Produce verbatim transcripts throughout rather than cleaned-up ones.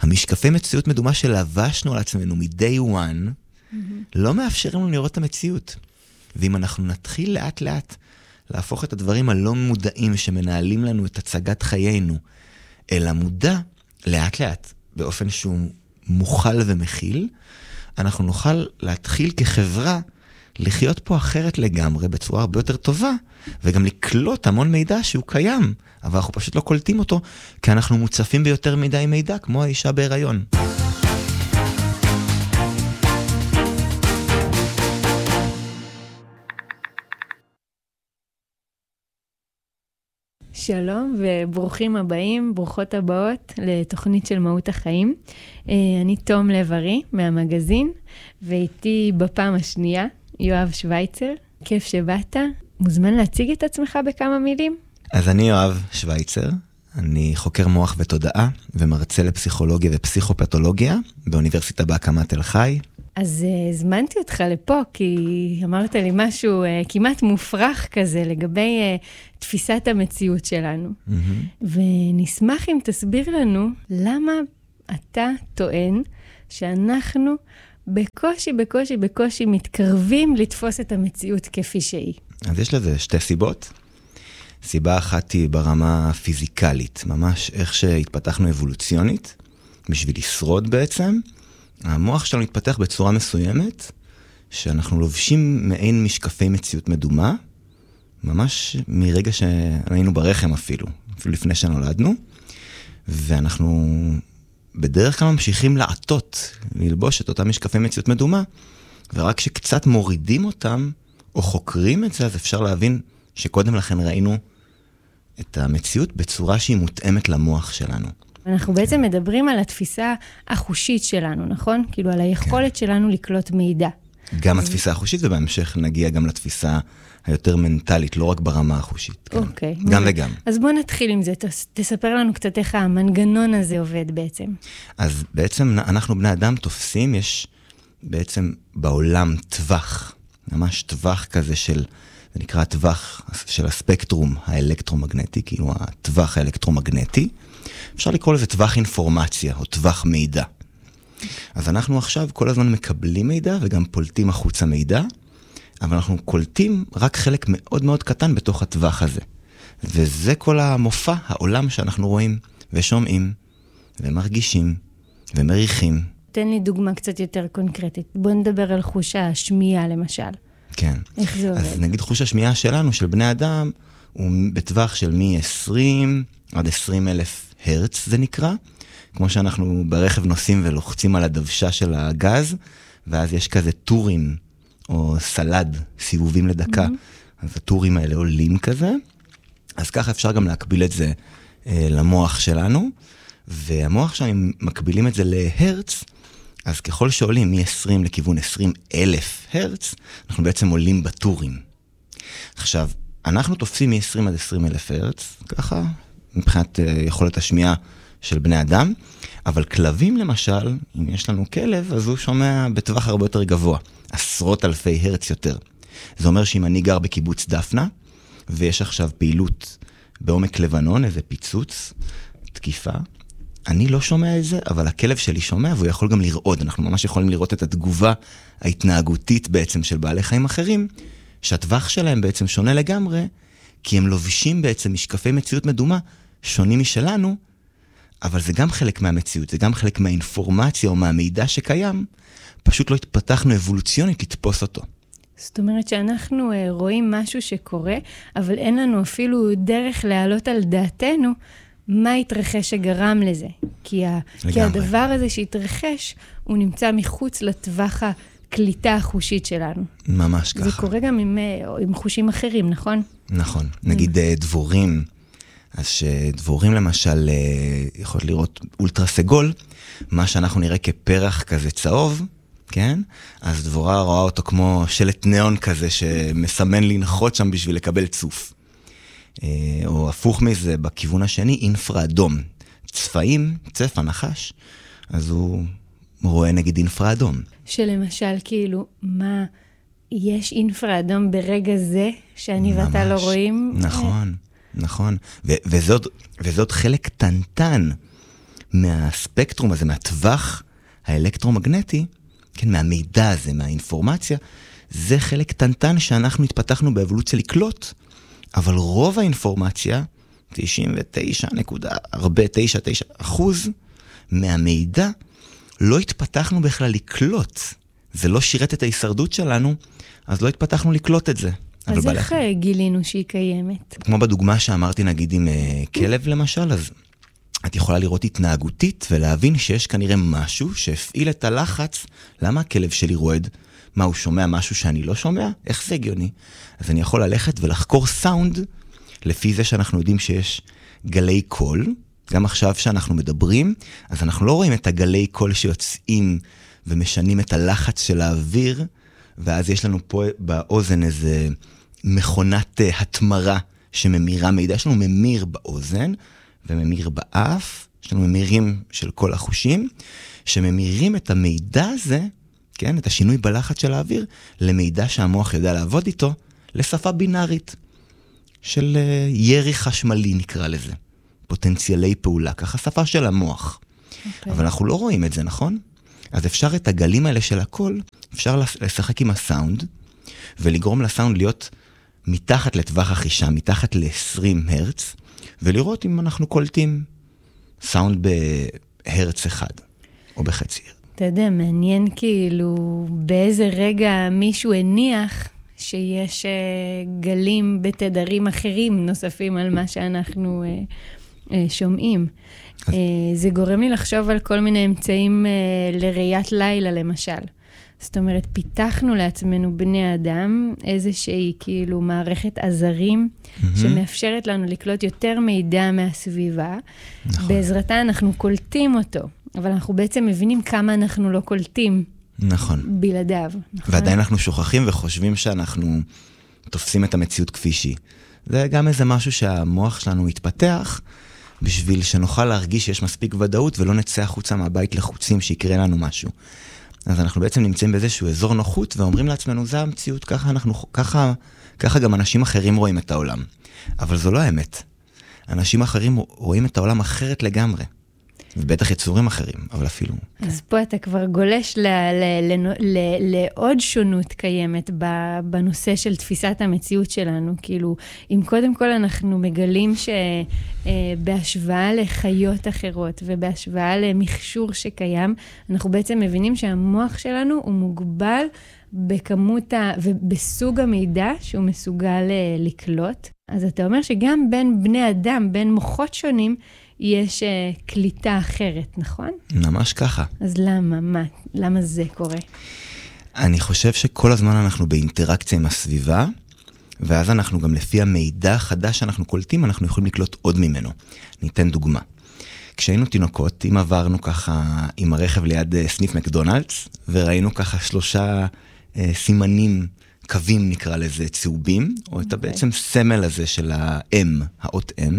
המשקפי מציאות מדומה שלבשנו על עצמנו מ-day one, mm-hmm. לא מאפשר לנו לראות את המציאות. ואם אנחנו נתחיל לאט לאט להפוך את הדברים הלא מודעים שמנהלים לנו את הצגת חיינו, אל המודע, לאט לאט, באופן שהוא מוכל ומכיל, אנחנו נוכל להתחיל כחברה לחיות פה אחרת לגמרי, בצורה הרבה יותר טובה, וגם לקלוט המון מידע שהוא קיים, אבל אנחנו פשוט לא קולטים אותו, כי אנחנו מוצפים ביותר מדי מידע, כמו האישה בהיריון. שלום וברוכים הבאים, ברוכות הבאות לתוכנית של מהות החיים. אני תום לב-ארי מהמגזין, ואיתי בפעם השנייה יואב שוויצר. כיף שבאת. מוזמן להציג את עצמך בכמה מילים? אז אני יואב שוויצר, אני חוקר מוח ותודעה ומרצה לפסיכולוגיה ופסיכופתולוגיה באוניברסיטה בהקמת תל חי. אז uh, הזמנתי אותך לפה, כי אמרת לי משהו uh, כמעט מופרך כזה לגבי uh, תפיסת המציאות שלנו. Mm-hmm. ונשמח אם תסביר לנו למה אתה טוען שאנחנו בקושי, בקושי, בקושי מתקרבים לתפוס את המציאות כפי שהיא. אז יש לזה שתי סיבות. סיבה אחת היא ברמה הפיזיקלית, ממש איך שהתפתחנו אבולוציונית, בשביל לשרוד בעצם. המוח שלנו התפתח בצורה מסוימת, שאנחנו לובשים מעין משקפי מציאות מדומה, ממש מרגע שהיינו ברחם אפילו, אפילו לפני שנולדנו, ואנחנו בדרך כלל ממשיכים לעטות, ללבוש את אותם משקפי מציאות מדומה, ורק שקצת מורידים אותם, או חוקרים את זה, אז אפשר להבין שקודם לכן ראינו את המציאות בצורה שהיא מותאמת למוח שלנו. אנחנו בעצם מדברים על התפיסה החושית שלנו, נכון? כאילו על היכולת שלנו לקלוט מידע. גם התפיסה החושית, ובהמשך נגיע גם לתפיסה היותר מנטלית, לא רק ברמה החושית. אוקיי. גם וגם. אז בוא נתחיל עם זה, תספר לנו קצת איך המנגנון הזה עובד בעצם. אז בעצם אנחנו בני אדם תופסים, יש בעצם בעולם טווח, ממש טווח כזה של, זה נקרא טווח של הספקטרום האלקטרומגנטי, כאילו הטווח האלקטרומגנטי, אפשר לקרוא לזה טווח אינפורמציה, או טווח מידע. אז אנחנו עכשיו כל הזמן מקבלים מידע, וגם פולטים החוצה מידע, אבל אנחנו קולטים רק חלק מאוד מאוד קטן בתוך הטווח הזה. וזה כל המופע, העולם שאנחנו רואים, ושומעים, ומרגישים, ומריחים. תן לי דוגמה קצת יותר קונקרטית. בוא נדבר על חוש השמיעה למשל. כן. איך זה עובד? אז נגיד חוש השמיעה שלנו, של בני אדם, הוא בטווח של מ-עשרים עד עשרים אלף הרץ, זה נקרא. כמו שאנחנו ברכב נוסעים ולוחצים על הדוושה של הגז, ואז יש כזה טורים, או סלד, סיבובים לדקה. Mm-hmm. אז הטורים האלה עולים כזה. אז ככה אפשר גם להקביל את זה אה, למוח שלנו. והמוח שלנו, מקבילים את זה להרץ, אז ככל שעולים מ-עשרים לכיוון עשרים אלף הרץ, אנחנו בעצם עולים בטורים. עכשיו, אנחנו תופסים מ-עשרים עד עשרים אלף הרץ, ככה, מבחינת uh, יכולת השמיעה של בני אדם, אבל כלבים למשל, אם יש לנו כלב, אז הוא שומע בטווח הרבה יותר גבוה, עשרות אלפי הרץ יותר. זה אומר שאם אני גר בקיבוץ דפנה, ויש עכשיו פעילות בעומק לבנון, איזה פיצוץ, תקיפה, אני לא שומע את זה, אבל הכלב שלי שומע, והוא יכול גם לראות, אנחנו ממש יכולים לראות את התגובה ההתנהגותית בעצם של בעלי חיים אחרים, שהטווח שלהם בעצם שונה לגמרי, כי הם לובשים בעצם משקפי מציאות מדומה, שונים משלנו, אבל זה גם חלק מהמציאות, זה גם חלק מהאינפורמציה או מהמידע שקיים, פשוט לא התפתחנו אבולוציונית לתפוס אותו. זאת אומרת שאנחנו רואים משהו שקורה, אבל אין לנו אפילו דרך להעלות על דעתנו, מה התרחש שגרם לזה? כי, ה... כי הדבר הזה שהתרחש, הוא נמצא מחוץ לטווח הקליטה החושית שלנו. ממש ככה. זה קורה גם עם, עם חושים אחרים, נכון? נכון. נגיד דבורים, אז שדבורים למשל יכולות לראות אולטרה סגול, מה שאנחנו נראה כפרח כזה צהוב, כן? אז דבורה רואה אותו כמו שלט ניאון כזה, שמסמן לנחות שם בשביל לקבל צוף. או הפוך מזה, בכיוון השני, אינפרה אדום. צפעים, צפע, נחש, אז הוא רואה נגיד אינפרה אדום. שלמשל, כאילו, מה, יש אינפרה אדום ברגע זה, שאני ממש, ואתה לא רואים? נכון, נכון. ו- וזאת, וזאת חלק טנטן מהספקטרום הזה, מהטווח האלקטרומגנטי, כן, מהמידע הזה, מהאינפורמציה, זה חלק קטנטן שאנחנו התפתחנו באבולוציה לקלוט, אבל רוב האינפורמציה, תשעים ותשע נקודה הרבה, תשע תשע אחוז מהמידע, לא התפתחנו בכלל לקלוט. זה לא שירת את ההישרדות שלנו, אז לא התפתחנו לקלוט את זה. אז איך גילינו שהיא קיימת? כמו בדוגמה שאמרתי, נגיד עם כלב למשל, אז את יכולה לראות התנהגותית ולהבין שיש כנראה משהו שהפעיל את הלחץ. למה הכלב שלי רועד? מה, הוא שומע משהו שאני לא שומע? איך זה הגיוני? אז אני יכול ללכת ולחקור סאונד, לפי זה שאנחנו יודעים שיש גלי קול. גם עכשיו שאנחנו מדברים, אז אנחנו לא רואים את הגלי קול שיוצאים ומשנים את הלחץ של האוויר, ואז יש לנו פה באוזן איזה מכונת התמרה שממירה מידע. יש לנו ממיר באוזן וממיר באף, יש לנו ממירים של כל החושים, שממירים את המידע הזה, כן, את השינוי בלחץ של האוויר, למידע שהמוח יודע לעבוד איתו, לשפה בינארית של ירי חשמלי נקרא לזה. פוטנציאלי פעולה, ככה שפה של המוח. Okay. אבל אנחנו לא רואים את זה, נכון? אז אפשר את הגלים האלה של הקול, אפשר לשחק עם הסאונד, ולגרום לסאונד להיות מתחת לטווח החישה, מתחת ל-עשרים הרץ, ולראות אם אנחנו קולטים סאונד בהרץ אחד, או בחצי. אתה יודע, מעניין כאילו באיזה רגע מישהו הניח שיש גלים בתדרים אחרים נוספים על מה שאנחנו שומעים. אז... זה גורם לי לחשוב על כל מיני אמצעים לראיית לילה למשל. זאת אומרת, פיתחנו לעצמנו בני אדם איזושהי כאילו מערכת עזרים mm-hmm. שמאפשרת לנו לקלוט יותר מידע מהסביבה. נכון. בעזרתה אנחנו קולטים אותו, אבל אנחנו בעצם מבינים כמה אנחנו לא קולטים. נכון. בלעדיו. נכון? ועדיין אנחנו שוכחים וחושבים שאנחנו תופסים את המציאות כפי שהיא. זה גם איזה משהו שהמוח שלנו מתפתח, בשביל שנוכל להרגיש שיש מספיק ודאות, ולא נצא החוצה מהבית לחוצים שיקרה לנו משהו. אז אנחנו בעצם נמצאים באיזשהו אזור נוחות, ואומרים לעצמנו, זה המציאות, ככה אנחנו, ככה, ככה גם אנשים אחרים רואים את העולם. אבל זו לא האמת. אנשים אחרים רואים את העולם אחרת לגמרי. ובטח יצורים אחרים, אבל אפילו... אז פה אתה כבר גולש לעוד שונות קיימת בנושא של תפיסת המציאות שלנו. כאילו, אם קודם כל אנחנו מגלים שבהשוואה לחיות אחרות ובהשוואה למכשור שקיים, אנחנו בעצם מבינים שהמוח שלנו הוא מוגבל בכמות ה... ובסוג המידע שהוא מסוגל לקלוט. אז אתה אומר שגם בין בני אדם, בין מוחות שונים, יש uh, קליטה אחרת, נכון? ממש ככה. אז למה? מה? למה זה קורה? אני חושב שכל הזמן אנחנו באינטראקציה עם הסביבה, ואז אנחנו גם לפי המידע החדש שאנחנו קולטים, אנחנו יכולים לקלוט עוד ממנו. ניתן דוגמה. כשהיינו תינוקות, אם עברנו ככה עם הרכב ליד uh, סניף מקדונלדס, וראינו ככה שלושה uh, סימנים, קווים נקרא לזה, צהובים, או okay. את בעצם סמל הזה של ה-M, האות M,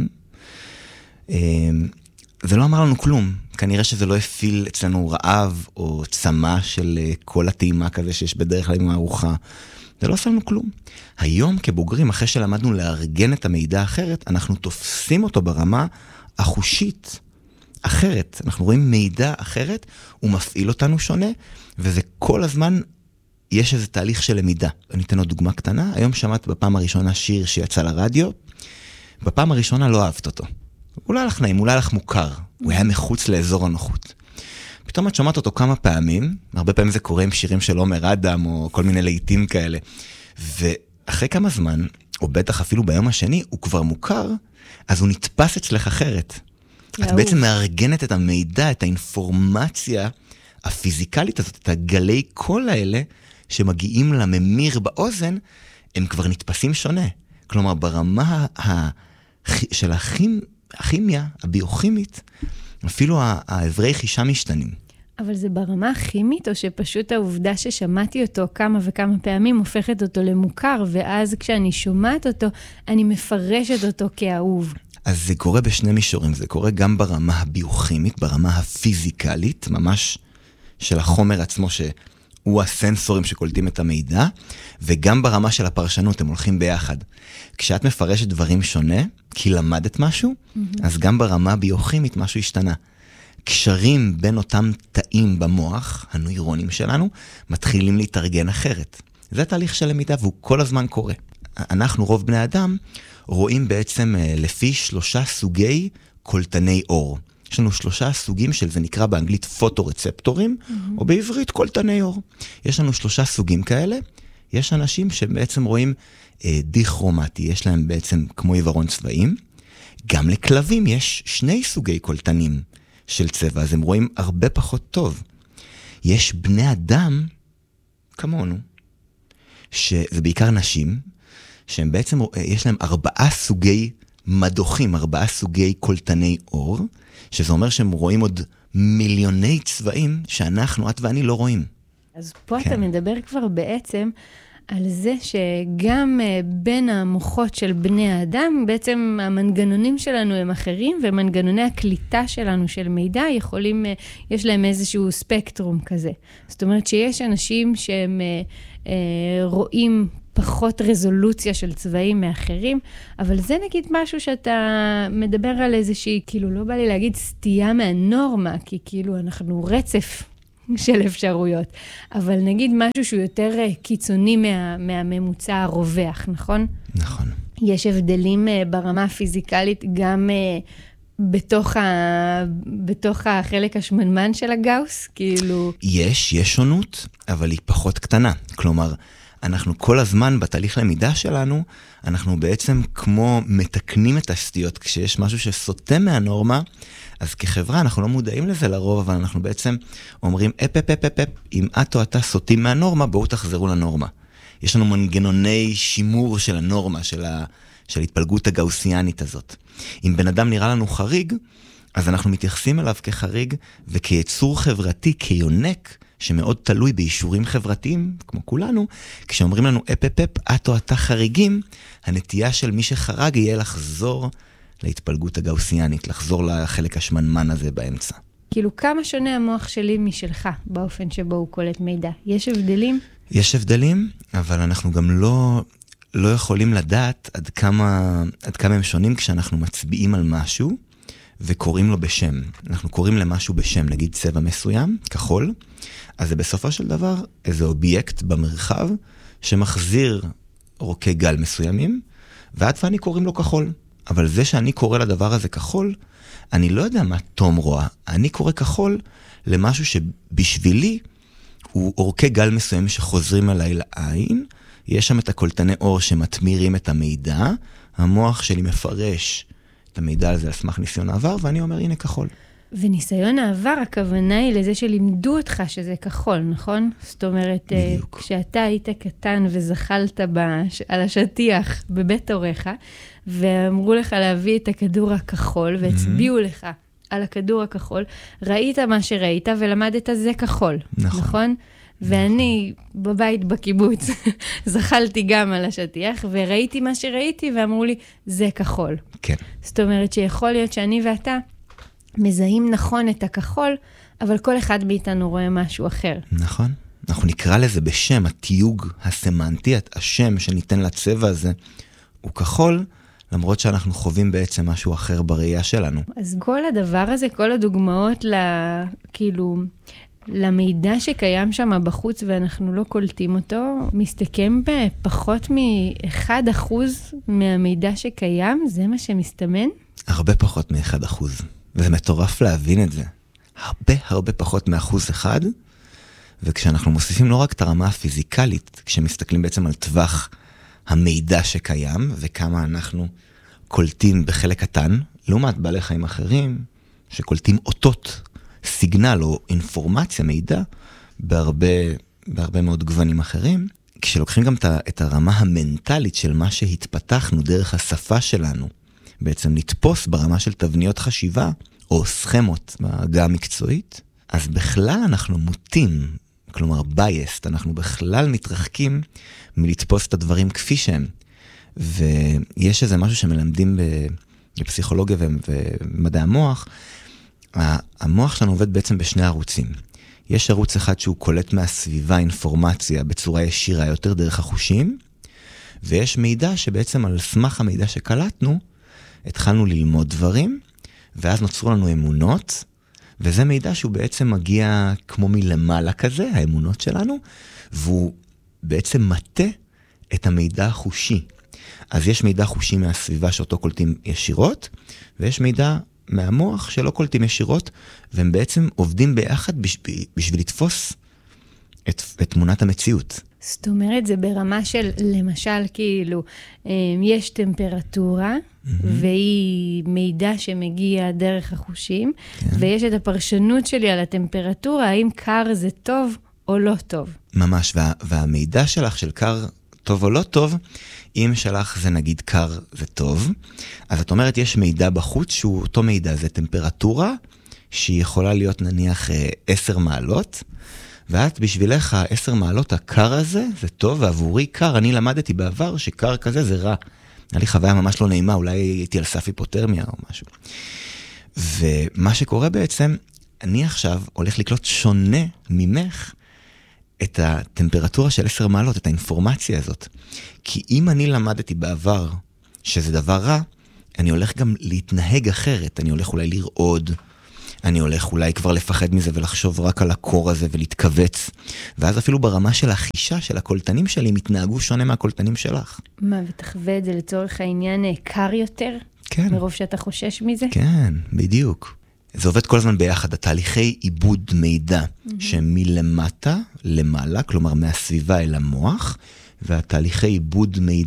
זה לא אמר לנו כלום. כנראה שזה לא הפעיל אצלנו רעב או צמא של כל הטעימה כזה שיש בדרך כלל עם הארוחה. זה לא עשה לנו כלום. היום כבוגרים, אחרי שלמדנו לארגן את המידע האחרת, אנחנו תופסים אותו ברמה החושית אחרת. אנחנו רואים מידע אחרת, הוא מפעיל אותנו שונה, וזה כל הזמן יש איזה תהליך של למידה. אני אתן עוד דוגמה קטנה. היום שמעת בפעם הראשונה שיר שיצא לרדיו. בפעם הראשונה לא אהבת אותו. הוא לא הלך נעים, הוא לא הלך מוכר. הוא היה מחוץ לאזור הנוחות. פתאום את שומעת אותו כמה פעמים, הרבה פעמים זה קורה עם שירים של עומר אדם, או כל מיני לעיתים כאלה. ואחרי כמה זמן, או בטח אפילו ביום השני, הוא כבר מוכר, אז הוא נתפס אצלך אחרת. יאו. את בעצם מארגנת את המידע, את האינפורמציה הפיזיקלית הזאת, את הגלי קול האלה, שמגיעים לממיר באוזן, הם כבר נתפסים שונה. כלומר, ברמה ה... של הכימ... הכימיה, הביוכימית, אפילו האיברי חישה משתנים. אבל זה ברמה הכימית, או שפשוט העובדה ששמעתי אותו כמה וכמה פעמים הופכת אותו למוכר, ואז כשאני שומעת אותו, אני מפרשת אותו כאהוב. אז זה קורה בשני מישורים. זה קורה גם ברמה הביוכימית, ברמה הפיזיקלית, ממש של החומר עצמו שהוא הסנסורים שקולטים את המידע, וגם ברמה של הפרשנות, הם הולכים ביחד. כשאת מפרשת דברים שונה, כי למדת משהו, mm-hmm. אז גם ברמה הביוכימית משהו השתנה. הקשרים בין אותם תאים במוח, הנוירונים שלנו, מתחילים להתארגן אחרת. זה תהליך של למידה והוא כל הזמן קורה. אנחנו, רוב בני אדם, רואים בעצם לפי שלושה סוגי קולטני אור. יש לנו שלושה סוגים של, זה נקרא באנגלית פוטורצפטורים, mm-hmm. או בעברית קולטני אור. יש לנו שלושה סוגים כאלה. יש אנשים שבעצם רואים אה, דיכרומטי, יש להם בעצם כמו עיוורון צבעים. גם לכלבים יש שני סוגי קולטנים של צבע, אז הם רואים הרבה פחות טוב. יש בני אדם, כמונו, שזה בעיקר נשים, שהם בעצם, יש להם ארבעה סוגי מדוחים, ארבעה סוגי קולטני אור, שזה אומר שהם רואים עוד מיליוני צבעים שאנחנו, את ואני, לא רואים. אז פה כן. אתה מדבר כבר בעצם על זה שגם בין המוחות של בני האדם, בעצם המנגנונים שלנו הם אחרים, ומנגנוני הקליטה שלנו של מידע יכולים, יש להם איזשהו ספקטרום כזה. זאת אומרת שיש אנשים שהם אה, רואים פחות רזולוציה של צבעים מאחרים, אבל זה נגיד משהו שאתה מדבר על איזושהי, כאילו לא בא לי להגיד סטייה מהנורמה, כי כאילו אנחנו רצף של אפשרויות, אבל נגיד משהו שהוא יותר קיצוני מה, מהממוצע הרווח, נכון? נכון. יש הבדלים ברמה הפיזיקלית גם בתוך, ה, בתוך החלק השמנמן של הגאוס, כאילו... יש, יש שונות, אבל היא פחות קטנה. כלומר, אנחנו כל הזמן בתהליך למידה שלנו, אנחנו בעצם כמו מתקנים את הסטיות, כשיש משהו שסוטה מהנורמה, אז כחברה אנחנו לא מודעים לזה לרוב, אבל אנחנו בעצם אומרים, אפ, אפ, אפ, אפ, אפ, אם את או אתה סוטים מהנורמה, בואו תחזרו לנורמה. יש לנו מנגנוני שימור של הנורמה, של, ה, של התפלגות הגאוסיאנית הזאת. אם בן אדם נראה לנו חריג, אז אנחנו מתייחסים אליו כחריג, וכיצור חברתי, כיונק, שמאוד תלוי באישורים חברתיים, כמו כולנו, כשאומרים לנו, אפ, אפ, אפ, את או אתה חריגים, הנטייה של מי שחרג יהיה לחזור להתפלגות הגאוסיאנית, לחזור לחלק השמנמן הזה באמצע. כאילו, כמה שונה המוח שלי משלך, באופן שבו הוא קולט מידע? יש הבדלים? יש הבדלים, אבל אנחנו גם לא, לא יכולים לדעת עד כמה, עד כמה הם שונים כשאנחנו מצביעים על משהו, וקוראים לו בשם. אנחנו קוראים למשהו בשם, נגיד צבע מסוים, כחול, אז זה בסופו של דבר איזה אובייקט במרחב, שמחזיר רוקי גל מסוימים, ועד ואני קוראים לו כחול. אבל זה שאני קורא לדבר הזה כחול, אני לא יודע מה תום רואה. אני קורא כחול למשהו שבשבילי הוא אורכי גל מסוים שחוזרים עליי לעין, יש שם את הקולטני אור שמתמירים את המידע, המוח שלי מפרש את המידע הזה על סמך ניסיון העבר, ואני אומר, הנה כחול. וניסיון העבר, הכוונה היא לזה שלימדו אותך שזה כחול, נכון? זאת אומרת, בדיוק. כשאתה היית קטן וזחלת בש... על השטיח בבית הוריך, ואמרו לך להביא את הכדור הכחול, והצביעו mm-hmm. לך על הכדור הכחול, ראית מה שראית ולמדת זה כחול, נכון? נכון? ואני בבית בקיבוץ זחלתי גם על השטיח, וראיתי מה שראיתי ואמרו לי, זה כחול. כן. זאת אומרת שיכול להיות שאני ואתה מזהים נכון את הכחול, אבל כל אחד מאיתנו רואה משהו אחר. נכון. אנחנו נקרא לזה בשם, התיוג הסמנטי, השם שניתן לצבע הזה הוא כחול, למרות שאנחנו חווים בעצם משהו אחר בראייה שלנו. אז כל הדבר הזה, כל הדוגמאות ל... כאילו... למידע שקיים שם בחוץ ואנחנו לא קולטים אותו, מסתכם בפחות מ-אחד אחוז מהמידע שקיים, זה מה שמסתמן? הרבה פחות מ-אחד אחוז, וזה מטורף להבין את זה. הרבה הרבה פחות מאחוז אחד, וכשאנחנו מוסיפים לא רק את הרמה הפיזיקלית, כשמסתכלים בעצם על טווח המידע שקיים, וכמה אנחנו קולטים בחלק קטן, לעומת בעלי חיים אחרים, שקולטים אותות, סיגנל או אינפורמציה, מידע, בהרבה, בהרבה מאוד גוונים אחרים. כשלוקחים גם את הרמה המנטלית של מה שהתפתחנו דרך השפה שלנו, בעצם לתפוס ברמה של תבניות חשיבה, או סכמות בהגה המקצועית, אז בכלל אנחנו מוטים, כלומר בייסט, אנחנו בכלל מתרחקים מלתפוס את הדברים כפי שהם. ויש איזה משהו שמלמדים בפסיכולוגיה ומדעי המוח, המוח שלנו עובד בעצם בשני ערוצים. יש ערוץ אחד שהוא קולט מהסביבה אינפורמציה בצורה ישירה יותר דרך החושים, ויש מידע שבעצם על סמך המידע שקלטנו, התחלנו ללמוד דברים, ואז נוצרו לנו אמונות, וזה מידע שהוא בעצם מגיע כמו מלמעלה כזה, האמונות שלנו, והוא בעצם מטה את המידע החושי. אז יש מידע חושי מהסביבה שאותו קולטים ישירות, ויש מידע מהמוח שלא קולטים ישירות, והם בעצם עובדים ביחד בשביל, בשביל לתפוס את, את תמונת המציאות. זאת אומרת, זה ברמה של, למשל, כאילו, יש טמפרטורה, mm-hmm. והיא מידע שמגיע דרך החושים, כן. ויש את הפרשנות שלי על הטמפרטורה, האם קר זה טוב או לא טוב. ממש, וה, והמידע שלך של קר טוב או לא טוב, אם שלך זה נגיד קר זה טוב, אז את אומרת, יש מידע בחוץ שהוא אותו מידע, זה טמפרטורה, שהיא יכולה להיות נניח עשר מעלות, ואת בשבילך העשר מעלות הקר הזה זה טוב, ועבורי קר, אני למדתי בעבר שקר כזה זה רע. היה לי חוויה ממש לא נעימה, אולי הייתי על סף היפותרמיה או משהו. ומה שקורה בעצם, אני עכשיו הולך לקלוט שונה ממך את הטמפרטורה של עשר מעלות, את האינפורמציה הזאת. כי אם אני למדתי בעבר שזה דבר רע, אני הולך גם להתנהג אחרת, אני הולך אולי לרעוד, אני הולך אולי כבר לפחד מזה ולחשוב רק על הקור הזה ולהתכווץ. ואז אפילו ברמה של החישה של הקולטנים שלי, הם התנהגו שונה מהקולטנים שלך. מה, ותחווה את זה לצורך העניין קר יותר? כן. מרוב שאתה חושש מזה? כן, בדיוק. זה עובד כל הזמן ביחד, התהליכי עיבוד מידע, mm-hmm. שמלמטה למעלה, כלומר מהסביבה אל המוח, והתהליכי עיבוד מידע,